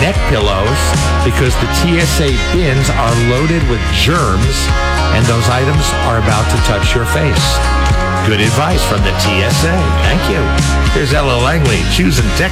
neck pillows because the TSA bins are loaded with germs and those items are about to touch your face. Good advice from the TSA. Thank you. Here's Ella Langley, choosing Texas.